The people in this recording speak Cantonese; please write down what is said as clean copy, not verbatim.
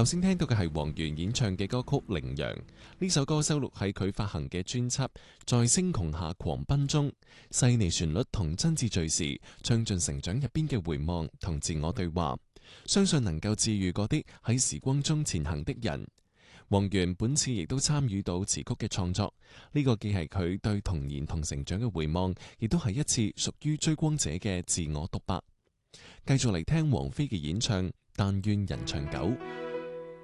頭先聽到嘅係黃源演唱嘅歌曲《羚羊》，呢首歌收錄喺佢發行嘅專輯《在星穹下狂奔》中，細膩旋律同真摯敘事，唱盡成長入邊嘅回望同自我對話，相信能夠治愈嗰啲喺時光中前行的人。黃源本次亦都參與到詞曲嘅創作，呢個既係佢對童年同成長嘅回望，亦都係一次屬於追光者嘅自我獨白。繼續嚟聽王菲嘅演唱《但願人長久》。